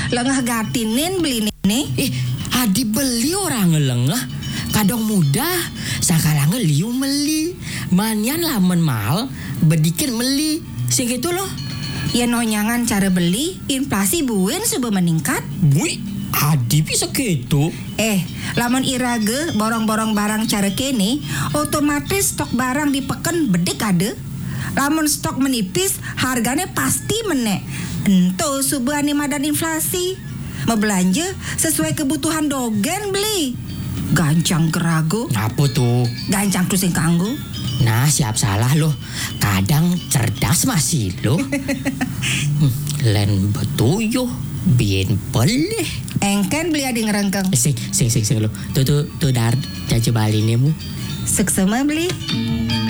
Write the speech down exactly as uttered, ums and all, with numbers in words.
lengah gatinin beli nih. Eh, adi beli orang ngelengah. Kadang mudah, sekarang liu meli. Manian lamen mal, bedikin meli. Sing gitu loh. Ya nonyangan cara beli, inflasi buin sudah meningkat. Bui, adi bisa gitu. Eh, lamun irage borong-borong barang cara kene, otomatis stok barang dipeken bedek ada. Lamun stok menipis, harganya pasti menek. Ento subuhani madan inflasi. Mau belanja sesuai kebutuhan dogen beli. Gancang kerago. Apa tuh? Gancang kusing kanggo. Nah, siap salah loh. Kadang cerdas masih loh. Hmm, len betuyuh, bien pelih. Engken beli ada ngerengkeng. Sing, sing, sing, sing lo. Tuh, tuh, tuh dar, jaja bali nemu. Seksema beli.